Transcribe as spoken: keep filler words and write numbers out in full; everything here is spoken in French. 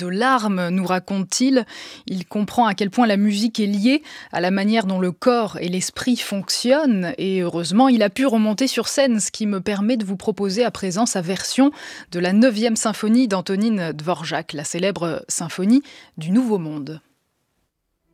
de larmes, nous raconte-t-il. Il comprend à quel point la musique est liée à la manière dont le corps et l'esprit fonctionnent. Et heureusement, il a pu remonter sur scène, ce qui me permet de vous proposer à présent sa version de la neuvième symphonie d'Antonín Dvořák, la célèbre symphonie du Nouveau Monde.